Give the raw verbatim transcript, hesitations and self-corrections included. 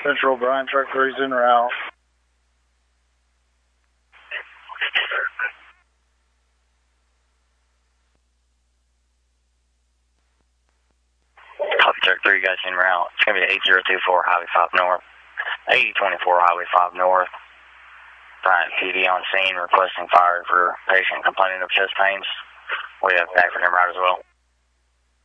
Central Bryan, truck three's en route. Copy, truck three, you guys en route. It's going to be eight zero two four, Highway five North. eighty twenty-four, Highway five North. Bryant P D on scene requesting fire for patient complaining of chest pains. We have Packard en route as well.